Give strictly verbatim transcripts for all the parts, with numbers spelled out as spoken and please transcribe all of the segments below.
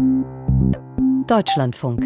Deutschlandfunk.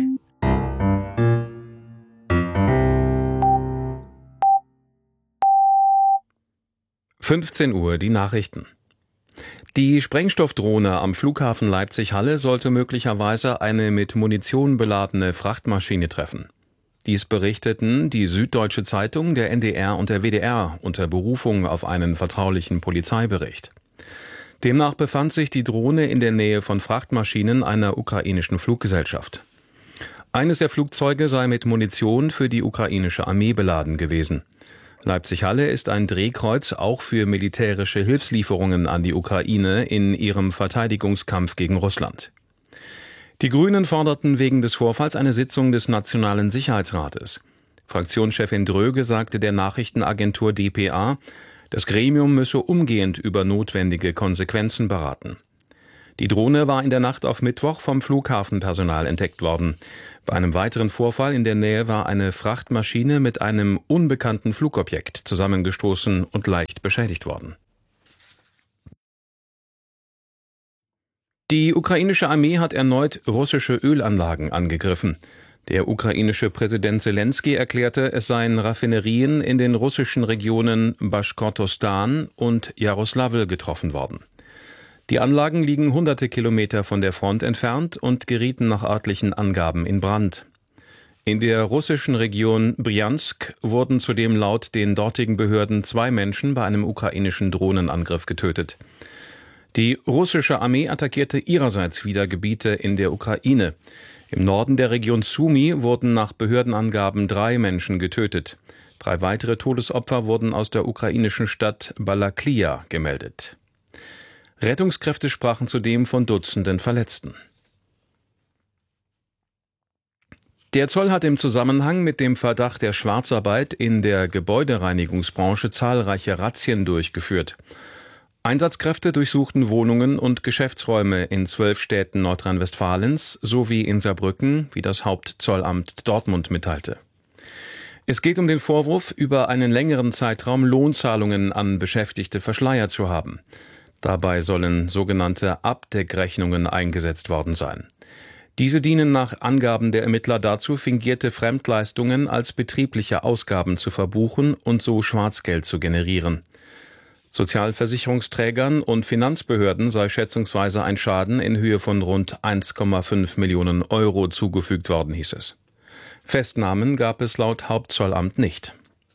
fünfzehn Uhr, die Nachrichten. Die Sprengstoffdrohne am Flughafen Leipzig-Halle sollte möglicherweise eine mit Munition beladene Frachtmaschine treffen. Dies berichteten die Süddeutsche Zeitung, der N D R und der W D R unter Berufung auf einen vertraulichen Polizeibericht. Demnach befand sich die Drohne in der Nähe von Frachtmaschinen einer ukrainischen Fluggesellschaft. Eines der Flugzeuge sei mit Munition für die ukrainische Armee beladen gewesen. Leipzig-Halle ist ein Drehkreuz auch für militärische Hilfslieferungen an die Ukraine in ihrem Verteidigungskampf gegen Russland. Die Grünen forderten wegen des Vorfalls eine Sitzung des Nationalen Sicherheitsrates. Fraktionschefin Dröge sagte der Nachrichtenagentur D P A, das Gremium müsse umgehend über notwendige Konsequenzen beraten. Die Drohne war in der Nacht auf Mittwoch vom Flughafenpersonal entdeckt worden. Bei einem weiteren Vorfall in der Nähe war eine Frachtmaschine mit einem unbekannten Flugobjekt zusammengestoßen und leicht beschädigt worden. Die ukrainische Armee hat erneut russische Ölanlagen angegriffen. Der ukrainische Präsident Selenskyj erklärte, es seien Raffinerien in den russischen Regionen Baschkortostan und Jaroslawl getroffen worden. Die Anlagen liegen hunderte Kilometer von der Front entfernt und gerieten nach örtlichen Angaben in Brand. In der russischen Region Brjansk wurden zudem laut den dortigen Behörden zwei Menschen bei einem ukrainischen Drohnenangriff getötet. Die russische Armee attackierte ihrerseits wieder Gebiete in der Ukraine. Im Norden der Region Sumy wurden nach Behördenangaben drei Menschen getötet. Drei weitere Todesopfer wurden aus der ukrainischen Stadt Balaklia gemeldet. Rettungskräfte sprachen zudem von Dutzenden Verletzten. Der Zoll hat im Zusammenhang mit dem Verdacht der Schwarzarbeit in der Gebäudereinigungsbranche zahlreiche Razzien durchgeführt. Einsatzkräfte durchsuchten Wohnungen und Geschäftsräume in zwölf Städten Nordrhein-Westfalens sowie in Saarbrücken, wie das Hauptzollamt Dortmund mitteilte. Es geht um den Vorwurf, über einen längeren Zeitraum Lohnzahlungen an Beschäftigte verschleiert zu haben. Dabei sollen sogenannte Abdeckrechnungen eingesetzt worden sein. Diese dienen nach Angaben der Ermittler dazu, fingierte Fremdleistungen als betriebliche Ausgaben zu verbuchen und so Schwarzgeld zu generieren. Sozialversicherungsträgern und Finanzbehörden sei schätzungsweise ein Schaden in Höhe von rund eins Komma fünf Millionen Euro zugefügt worden, hieß es. Festnahmen gab es laut Hauptzollamt nicht.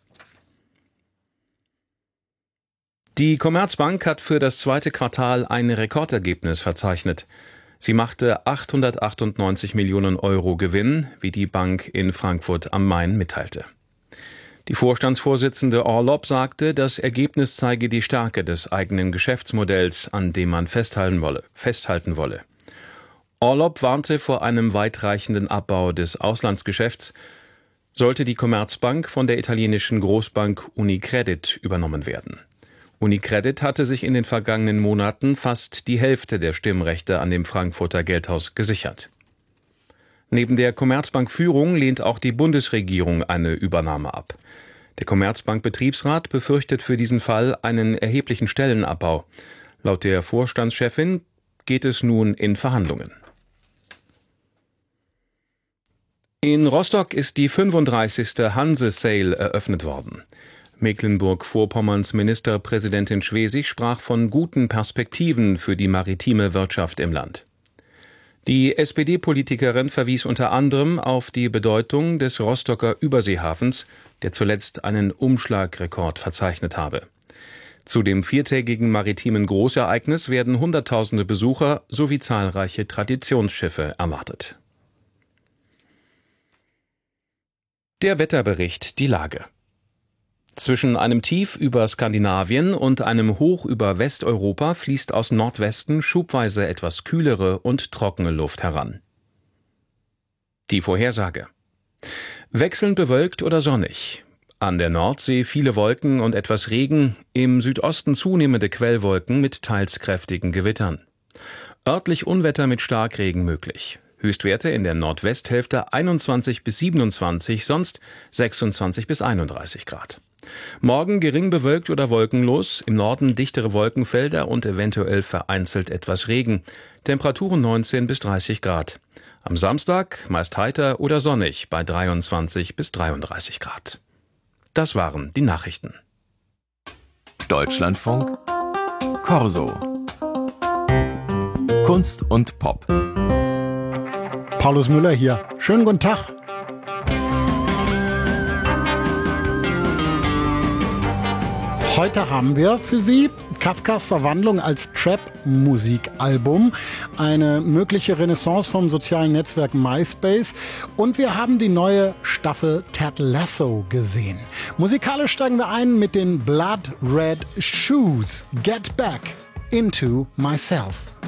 Die Commerzbank hat für das zweite Quartal ein Rekordergebnis verzeichnet. Sie machte achthundertachtundneunzig Millionen Euro Gewinn, wie die Bank in Frankfurt am Main mitteilte. Die Vorstandsvorsitzende Orlopp sagte, das Ergebnis zeige die Stärke des eigenen Geschäftsmodells, an dem man festhalten wolle. Festhalten wolle. Orlopp warnte vor einem weitreichenden Abbau des Auslandsgeschäfts, sollte die Commerzbank von der italienischen Großbank Unicredit übernommen werden. Unicredit hatte sich in den vergangenen Monaten fast die Hälfte der Stimmrechte an dem Frankfurter Geldhaus gesichert. Neben der Commerzbank-Führung lehnt auch die Bundesregierung eine Übernahme ab. Der Commerzbank-Betriebsrat befürchtet für diesen Fall einen erheblichen Stellenabbau. Laut der Vorstandschefin geht es nun in Verhandlungen. In Rostock ist die fünfunddreißigste Hanse-Sale eröffnet worden. Mecklenburg-Vorpommerns Ministerpräsidentin Schwesig sprach von guten Perspektiven für die maritime Wirtschaft im Land. Die S P D-Politikerin verwies unter anderem auf die Bedeutung des Rostocker Überseehafens, der zuletzt einen Umschlagrekord verzeichnet habe. Zu dem viertägigen maritimen Großereignis werden Hunderttausende Besucher sowie zahlreiche Traditionsschiffe erwartet. Der Wetterbericht, die Lage. Zwischen einem Tief über Skandinavien und einem Hoch über Westeuropa fließt aus Nordwesten schubweise etwas kühlere und trockene Luft heran. Die Vorhersage. Wechselnd bewölkt oder sonnig. An der Nordsee viele Wolken und etwas Regen, im Südosten zunehmende Quellwolken mit teils kräftigen Gewittern. Örtlich Unwetter mit Starkregen möglich. Höchstwerte in der Nordwesthälfte einundzwanzig bis siebenundzwanzig, sonst sechsundzwanzig bis einunddreißig Grad. Morgen gering bewölkt oder wolkenlos, im Norden dichtere Wolkenfelder und eventuell vereinzelt etwas Regen. Temperaturen neunzehn bis dreißig Grad. Am Samstag meist heiter oder sonnig bei dreiundzwanzig bis dreiunddreißig Grad. Das waren die Nachrichten. Deutschlandfunk Corso. Kunst und Pop. Paulus Müller hier. Schönen guten Tag. Heute haben wir für Sie Kafkas Verwandlung als Trap-Musikalbum, eine mögliche Renaissance vom sozialen Netzwerk MySpace und wir haben die neue Staffel Ted Lasso gesehen. Musikalisch steigen wir ein mit den Blood Red Shoes. Get Back into Myself.